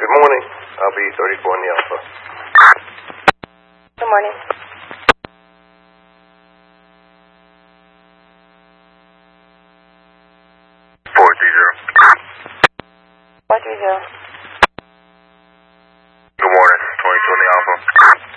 Good morning. I'll be 34 in the Alpha. Good morning. Four three zero. 430. Good morning. 22 in the Alpha.